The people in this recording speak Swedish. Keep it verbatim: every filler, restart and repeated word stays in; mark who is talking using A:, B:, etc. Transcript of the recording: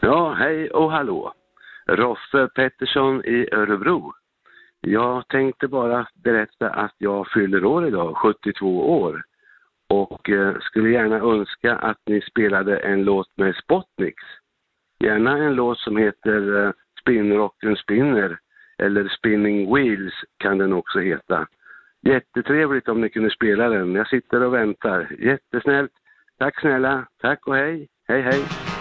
A: Ja, hej och hallå. Roffe Pettersson i Örebro. Jag tänkte bara berätta att jag fyller år idag, sjuttiotvå år. Och eh, skulle gärna önska att ni spelade en låt med Spotniks. Gärna en låt som heter eh, Spinnrocken Spinner. Eller Spinning Wheels kan den också heta. Jättetrevligt om ni kunde spela den. Jag sitter och väntar. Jättesnällt. Tack snälla. Tack och hej. Hej hej.